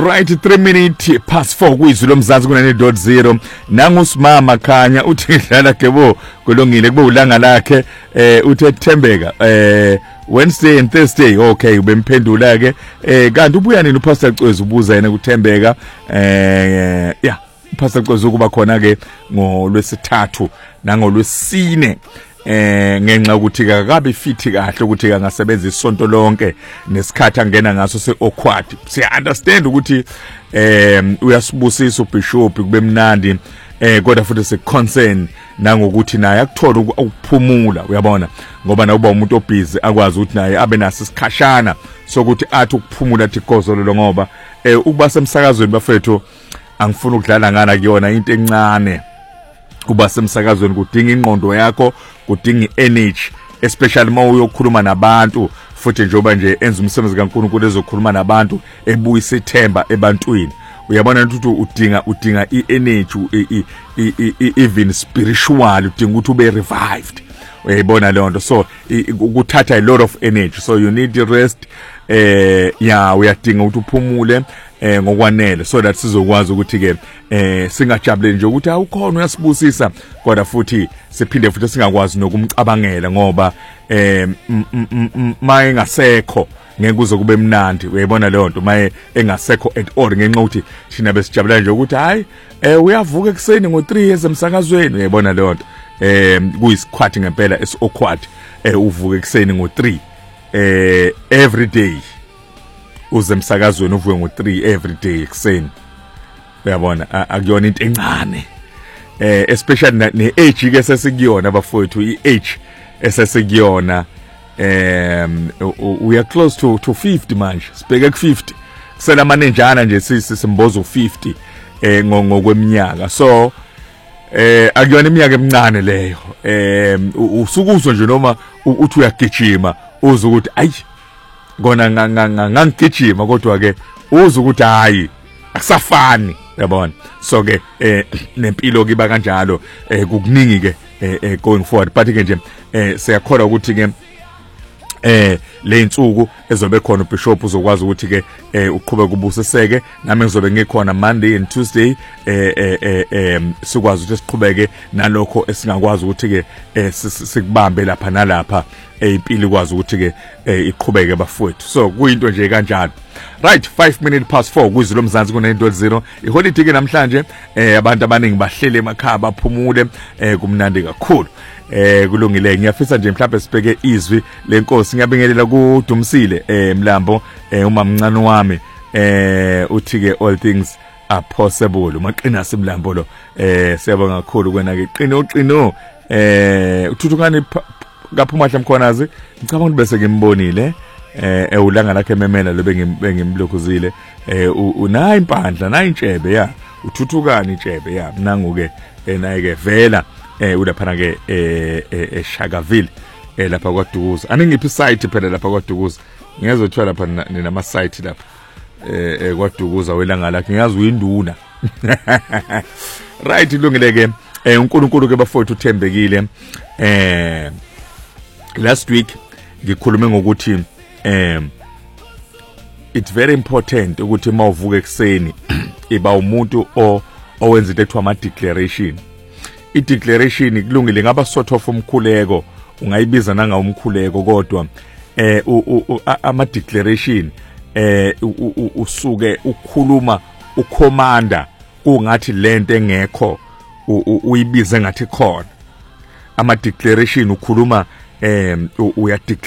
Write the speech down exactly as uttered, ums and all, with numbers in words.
Right, three minutes past four kwizwi lomzansi ku ninety point zero. Nangu simama khanya uthi dlala gebo kulungile kube ulanga lakhe eh uthe Thembeka eh Wednesday and Thursday. Okay, ubemphendula ke eh kanti ubuya nini uPastor Cwezi ubuza yena kuThembeka eh yeah uPastor Cwezi kuba khona ke ngolwesithathu nangolwesine eh ngenxa ukuthi akabe fit kahle ukuthi angasebenza isonto lonke nesikhathi angena ngaso seawkward. Siya understand ukuthi eh uyasibusisa uBishop kube mnandi eh kodwa futhi se concern nangokuthi naye akuthola ukuphumula, uyabona, ngoba na uba umuntu obusy akwazi ukuthi naye abe naso isikhashana sokuthi athi ukuphumula athi kozolo, ngoba eh ukuba semsakazweni bafethu angifuna ukudlala ngana kuyona into encane. Kuba semsakazweni kudinga ingqondo yakho, kudinga energy, especially uma uyokhuluma nabantu futhi njoba nje enza umsebenzi kaNkulunkulu ezokhuluma nabantu ebuyisa ithemba ebantwini. Uyabona ukuthi udinga udinga i-energy even spiritual, udinga ukuthi ube revived. Uyayibona leyo nto, so ukuthatha a lot of energy, so you need the rest. eh ya uyadinga ukuthi uphumule eh ngokwanele so that sizokwazi ukuthi ke eh singajabuleli nje ukuthi awukhona uyasibusisa kodwa futhi siphinde futhi singakwazi nokumcabangela ngoba eh maye engasekho ngeke kuze kube mnandi. Uyayibona leyo nto maye engasekho at all ngenxa ukuthi thina besijabula nje ukuthi hayi eh uyavuka ekseni ngo three years emsakazweni. Uyayibona leyo nto eh kuyisikhwathi ngempela esiawkward eh uvuka ekseni ngo three eh every day uze emsakazweni uvuke ngo three every day ekseni. Uyabona akuyona into encane eh especially ne age ke sesikuyona bafowethu, i age esesikuyona um we are close to to fifty manje, sibheke ku fifty kusela manenjana nje sisimbozo fifty eh ngokweminyaka, so eh akuyona iminyaka emincane leyo. eh usukuzwe nje noma uthi uyagijima uze ukuthi ayi ngona ngangigijima kodwa ke uze ukuthi hayi akusafani, yabona. So ke eh nempilo kiba kanjalo eh kukuningi ke eh going forward, but ke nje eh siyakholwa ukuthi ke eh le insuku ezobe khona uBishop uzokwazi ukuthi ke eh uqhubeka ubusiseke, nami ngizobe ngikhona Monday and Tuesday eh eh eh sikwazi ukuthi siqhubeke nalokho esingakwazi ukuthi ke sikubambe lapha nalapha impilo ikwazi ukuthi ke iqhubeke bafowethu. So kuyinto nje kanjalo. Right, five minutes past four kwizwi lomzansi ku ninety point zero. Iholiday ke namhlanje eh abantu abaningi bahlele emakhaya baphumule eh kumnandi kakhulu. Eh kulungile, ngiyafisa nje mhlawumbe sibheke izwi lenkosi. Ngiyabingelela kuDumsile eh Mlambo eh uma mncane wami eh uthi ke all things are possible. Umaqina simlambo lo eh siyabonga kakhulu kwena ke qino qino eh uthuthukane kaphuma hla mkhonazi ngicabanga ukuthi bese ngimbonile eh ewulanga lakhe ememela lobe ngimlokhuzile eh una impandla na intshebe ya uthuthukana intshebe ya nangu ke naye ke vela eh ulaphana ke eh Shakaville eh lapha kwaDukuza. Aningiphi site phela lapha kwaDukuza, ngiyazothola lapha ninama site lapha eh kwaDukuza welanga lakhe, ngiyazi uyinduna. Right, ilungile ke eh uNkulunkulu ke bafowethu uthembekile. eh Last week ngikhulume ngokuthi um it's very important ukuthi mawuvuka ekseni iba umuntu owenza into ethiwa ama declaration. I declaration kulungile ngaba sort of umkhuleko, ungayibiza nanga umkhuleko, kodwa eh ama declaration eh usuke ukhuluma ukhomanda kungathi lento engekho uyibize ngathi khona. Ama declaration ukhuluma eh uya